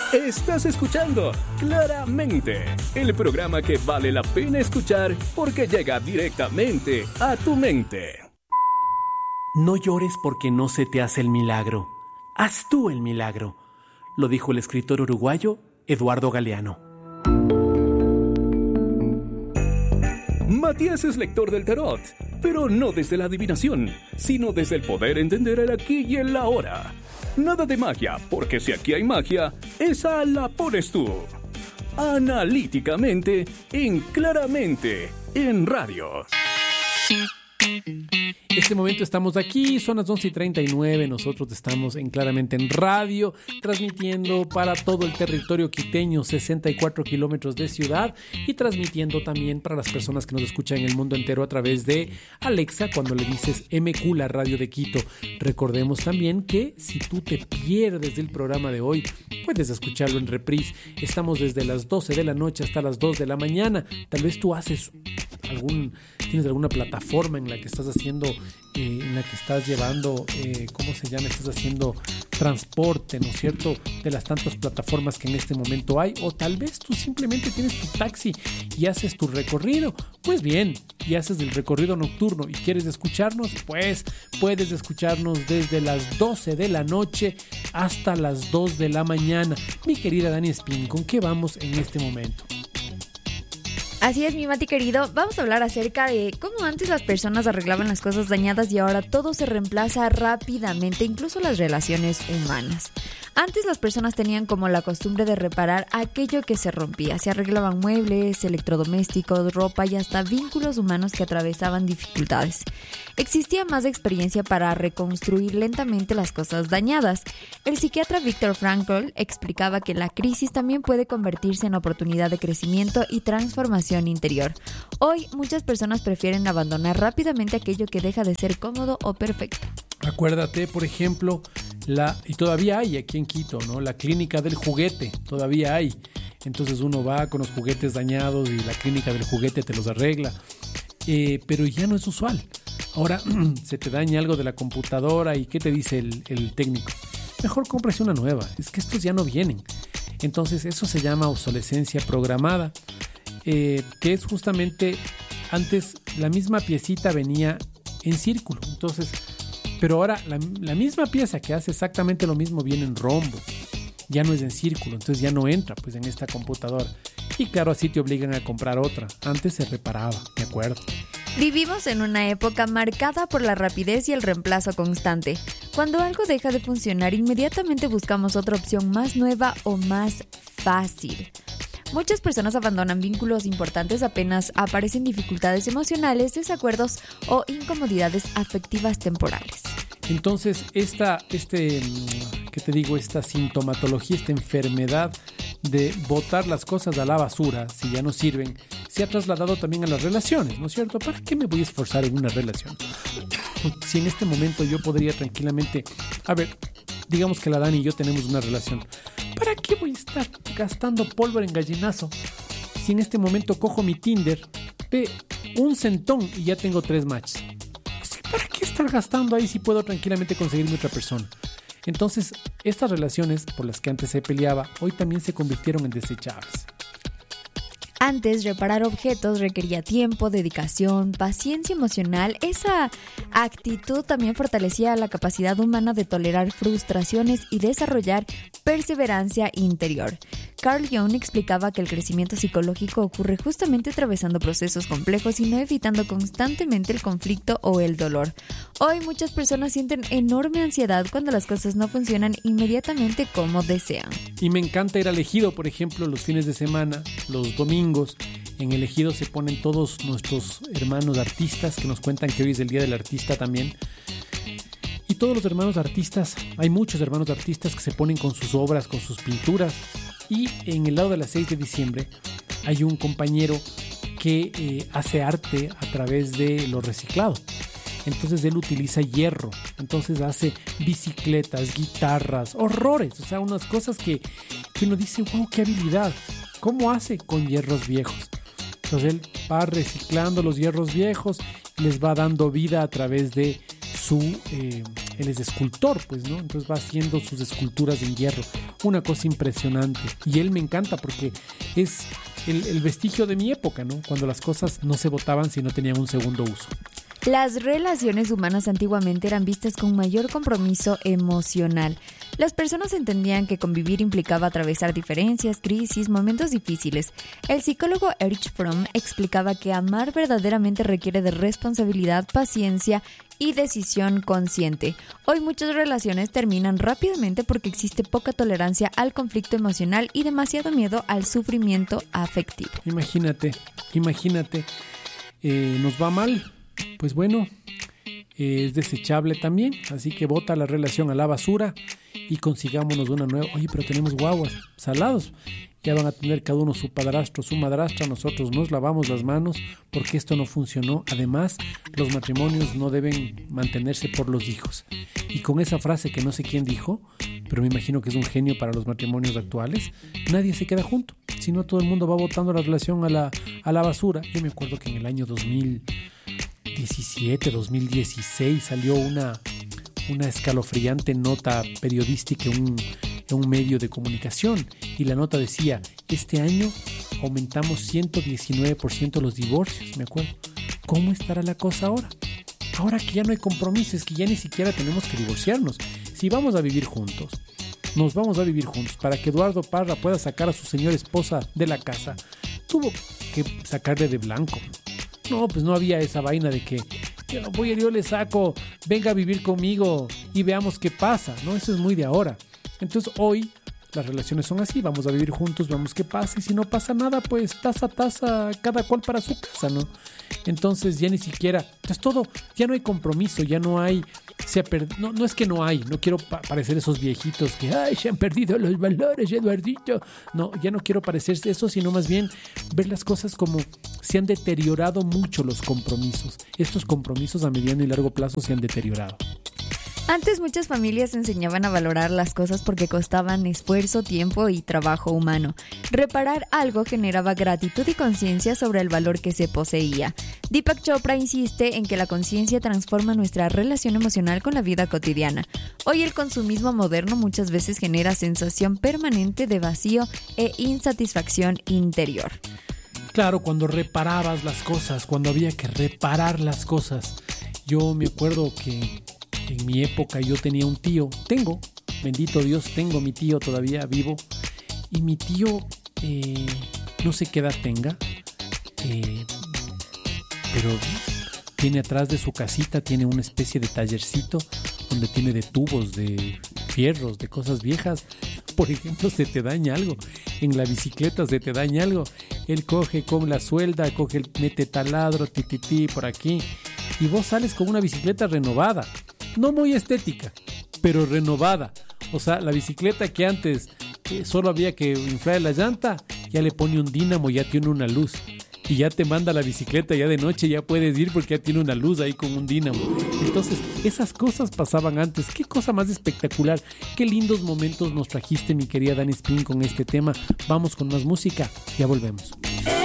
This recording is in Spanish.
Estás escuchando Claramente, el programa que vale la pena escuchar porque llega directamente a tu mente. No llores porque no se te hace el milagro. Haz tú el milagro, lo dijo el escritor uruguayo Eduardo Galeano. Matías es lector del tarot, pero no desde la adivinación, sino desde el poder entender el aquí y el ahora. Nada de magia, porque si aquí hay magia, esa la pones tú. Analíticamente, en Claramente, en radio. Este momento estamos aquí, son las 11:39, nosotros estamos en Claramente en Radio, transmitiendo para todo el territorio quiteño, 64 kilómetros de ciudad, y transmitiendo también para las personas que nos escuchan en el mundo entero a través de Alexa, cuando le dices MQ, la radio de Quito. Recordemos también que si tú te pierdes del programa de hoy, puedes escucharlo en reprise. Estamos desde las 12 de la noche hasta las 2 de la mañana. Tal vez tú tienes alguna plataforma en la que estás haciendo, en la que estás llevando, ¿cómo se llama? Estás haciendo transporte, ¿no es cierto? De las tantas plataformas que en este momento hay. O tal vez tú simplemente tienes tu taxi y haces tu recorrido. Pues bien, y haces el recorrido nocturno y quieres escucharnos, pues puedes escucharnos desde las 12 de la noche hasta las 2 de la mañana. Mi querida Dani Espín, ¿con qué vamos en este momento? Así es, mi Mati querido, vamos a hablar acerca de cómo antes las personas arreglaban las cosas dañadas y ahora todo se reemplaza rápidamente, incluso las relaciones humanas. Antes las personas tenían como la costumbre de reparar aquello que se rompía. Se arreglaban muebles, electrodomésticos, ropa y hasta vínculos humanos que atravesaban dificultades. Existía más experiencia para reconstruir lentamente las cosas dañadas. El psiquiatra Viktor Frankl explicaba que la crisis también puede convertirse en oportunidad de crecimiento y transformación interior. Hoy muchas personas prefieren abandonar rápidamente aquello que deja de ser cómodo o perfecto. Acuérdate, por ejemplo, y todavía hay aquí en Quito, ¿no? La clínica del juguete, todavía hay. Entonces uno va con los juguetes dañados y la clínica del juguete te los arregla. Pero ya no es usual. Ahora se te daña algo de la computadora y ¿qué te dice el técnico? Mejor cómprese una nueva, es que estos ya no vienen. Entonces eso se llama obsolescencia programada, que es justamente, antes la misma piecita venía en círculo, entonces, pero ahora la misma pieza que hace exactamente lo mismo viene en rombo, ya no es en círculo, entonces ya no entra pues en esta computadora. Y claro, así te obligan a comprar otra. Antes se reparaba, me acuerdo. Vivimos en una época marcada por la rapidez y el reemplazo constante. Cuando algo deja de funcionar, inmediatamente buscamos otra opción más nueva o más fácil. Muchas personas abandonan vínculos importantes apenas aparecen dificultades emocionales, desacuerdos o incomodidades afectivas temporales. Entonces, esta sintomatología, esta enfermedad de botar las cosas a la basura, si ya no sirven, se ha trasladado también a las relaciones, ¿no es cierto? ¿Para qué me voy a esforzar en una relación? Si en este momento yo podría tranquilamente, digamos que la Dani y yo tenemos una relación, ¿para qué voy a estar gastando pólvora en gallinazo? Si en este momento cojo mi Tinder, ve un centón y ya tengo 3 matches. ¿Para qué estar gastando ahí si puedo tranquilamente conseguirme otra persona? Entonces, estas relaciones por las que antes se peleaba, hoy también se convirtieron en desechables. Antes, reparar objetos requería tiempo, dedicación, paciencia emocional. Esa actitud también fortalecía la capacidad humana de tolerar frustraciones y desarrollar perseverancia interior. Carl Jung explicaba que el crecimiento psicológico ocurre justamente atravesando procesos complejos y no evitando constantemente el conflicto o el dolor. Hoy muchas personas sienten enorme ansiedad cuando las cosas no funcionan inmediatamente como desean. Y me encanta ir al Ejido, por ejemplo, los fines de semana, los domingos. En el Ejido se ponen todos nuestros hermanos artistas que nos cuentan que hoy es el Día del Artista también. Y todos los hermanos artistas, hay muchos hermanos artistas que se ponen con sus obras, con sus pinturas. Y en el lado de las 6 de diciembre hay un compañero que hace arte a través de lo reciclado. Entonces él utiliza hierro, entonces hace bicicletas, guitarras, horrores, o sea, unas cosas que uno dice, wow, qué habilidad. ¿Cómo hace? Con hierros viejos. Entonces él va reciclando los hierros viejos y les va dando vida a través de él es escultor, pues, ¿no? Entonces va haciendo sus esculturas en hierro. una cosa impresionante. Y él me encanta porque es el vestigio de mi época, ¿no? Cuando las cosas no se botaban si no tenían un segundo uso. Las relaciones humanas antiguamente eran vistas con mayor compromiso emocional. Las personas entendían que convivir implicaba atravesar diferencias, crisis, momentos difíciles. El psicólogo Erich Fromm explicaba que amar verdaderamente requiere de responsabilidad, paciencia y decisión consciente. Hoy muchas relaciones terminan rápidamente porque existe poca tolerancia al conflicto emocional y demasiado miedo al sufrimiento afectivo. Imagínate, nos va mal. Pues bueno, es desechable también, así que bota la relación a la basura y consigámonos una nueva. Oye, pero tenemos guaguas, salados. Ya van a tener cada uno su padrastro, su madrastra. Nosotros nos lavamos las manos porque esto no funcionó. Además, los matrimonios no deben mantenerse por los hijos. Y con esa frase que no sé quién dijo, pero me imagino que es un genio para los matrimonios actuales, nadie se queda junto. Si no, todo el mundo va botando la relación a la basura. Yo me acuerdo que en el año 2017, 2016 salió una escalofriante nota periodística en un medio de comunicación y la nota decía: este año aumentamos 119% los divorcios. Me acuerdo. ¿Cómo estará la cosa ahora? Ahora que ya no hay compromisos, que ya ni siquiera tenemos que divorciarnos. Si vamos a vivir juntos, nos vamos a vivir juntos. Para que Eduardo Parra pueda sacar a su señora esposa de la casa, tuvo que sacarle de blanco. No, pues no había esa vaina de que yo le saco, venga a vivir conmigo y veamos qué pasa, ¿no? Eso es muy de ahora. Entonces hoy las relaciones son así, vamos a vivir juntos, veamos qué pasa, y si no pasa nada, pues taza, cada cual para su casa, ¿no? Entonces ya ni siquiera, entonces todo, ya no hay compromiso, ya no hay, no es que no hay, no quiero parecer esos viejitos que, se han perdido los valores, Eduardito. No, ya no quiero parecerse eso, sino más bien ver las cosas como se han deteriorado mucho los compromisos. Estos compromisos a mediano y largo plazo se han deteriorado. Antes muchas familias enseñaban a valorar las cosas porque costaban esfuerzo, tiempo y trabajo humano. Reparar algo generaba gratitud y conciencia sobre el valor que se poseía. Deepak Chopra insiste en que la conciencia transforma nuestra relación emocional con la vida cotidiana. Hoy el consumismo moderno muchas veces genera sensación permanente de vacío e insatisfacción interior. Claro, cuando reparabas las cosas, cuando había que reparar las cosas. Yo me acuerdo que en mi época yo tenía un tío, bendito Dios, tengo mi tío todavía vivo, y mi tío no sé qué edad tenga, pero tiene atrás de su casita, tiene una especie de tallercito donde tiene de tubos, de fierros, de cosas viejas. Por ejemplo, se te daña algo, en la bicicleta se te daña algo, él coge con la suelda, mete taladro, por aquí, y vos sales con una bicicleta renovada. No muy estética, pero renovada. O sea, la bicicleta que antes solo había que inflar la llanta, ya le pone un dínamo, ya tiene una luz. Y ya te manda la bicicleta, ya de noche ya puedes ir porque ya tiene una luz ahí con un dínamo. Entonces, esas cosas pasaban antes. Qué cosa más espectacular. Qué lindos momentos nos trajiste, mi querida Dani Spin, con este tema. Vamos con más música, ya volvemos.